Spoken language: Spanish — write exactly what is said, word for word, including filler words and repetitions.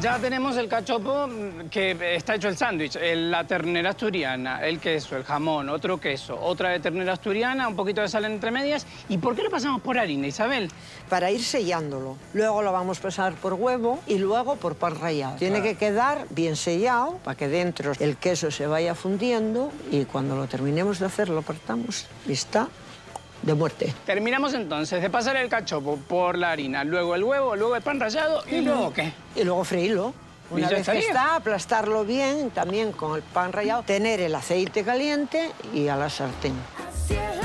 Ya tenemos el cachopo que está hecho el sándwich, el- la ternera asturiana, el queso, el jamón, otro queso, otra de ternera asturiana, un poquito de sal entre medias. ¿Y por qué lo pasamos por harina, Isabel? Para ir sellándolo. Luego lo vamos a pasar por huevo y luego por pan rallado. Tiene que quedar bien sellado para que dentro el queso se vaya fundiendo y cuando lo terminemos de hacer lo partamos y está de muerte. Terminamos entonces de pasar el cachopo por la harina, luego el huevo, luego el pan rallado y luego ¿qué? Y luego freírlo. ¿Y Una ya vez estaría? que está, aplastarlo bien también con el pan rallado, tener el aceite caliente y a la sartén.